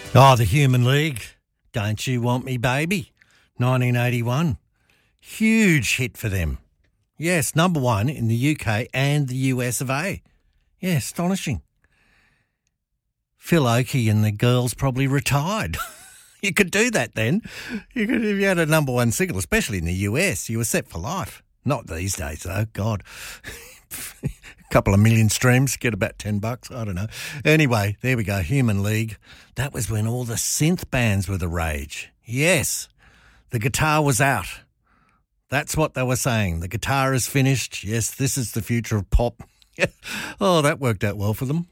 Oh, the Human League. Don't You Want Me Baby? 1981. Huge hit for them. Yes, number one in the UK and the US of A. Yeah, astonishing. Phil Oakey and the girls probably retired. You could do that then. You could, if you had a number one single, especially in the US, you were set for life. Not these days, though. God. A couple of million streams, get about $10. I don't know. Anyway, there we go. Human League. That was when all the synth bands were the rage. Yes, the guitar was out. That's what they were saying. The guitar is finished. Yes, this is the future of pop. Oh, that worked out well for them.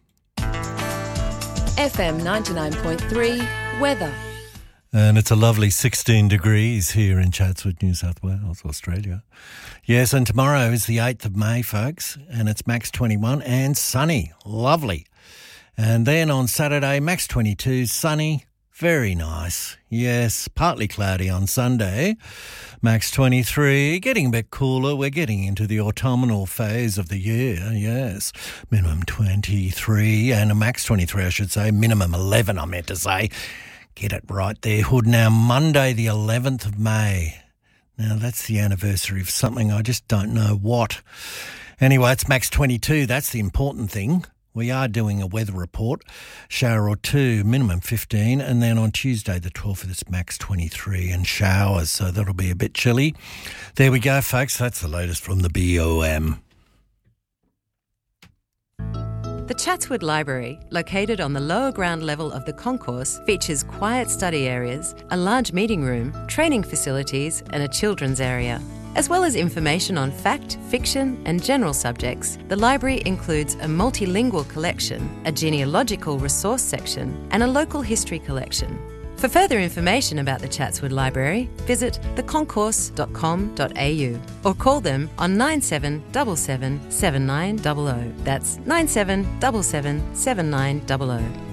FM 99.3 weather. And it's a lovely 16 degrees here in Chatswood, New South Wales, Australia. Yes, and tomorrow is the 8th of May, folks, and it's max 21 and sunny. Lovely. And then on Saturday, max 22, sunny, very nice. Yes, partly cloudy on Sunday, max 23, getting a bit cooler. We're getting into the autumnal phase of the year, yes. Minimum 23 and a max 23, I should say. Minimum 11, I meant to say. Get it right there, Hood. Now, Monday the 11th of May. Now, that's the anniversary of something. I just don't know what. Anyway, it's max 22. That's the important thing. We are doing a weather report. Shower or two, minimum 15. And then on Tuesday the 12th, it's max 23 and showers. So that'll be a bit chilly. There we go, folks. That's the latest from the BOM. The Chatswood Library, located on the lower ground level of the concourse, features quiet study areas, a large meeting room, training facilities and a children's area. As well as information on fact, fiction and general subjects, the library includes a multilingual collection, a genealogical resource section and a local history collection. For further information about the Chatswood Library, visit theconcourse.com.au or call them on 9777 7900. That's 9777 7900.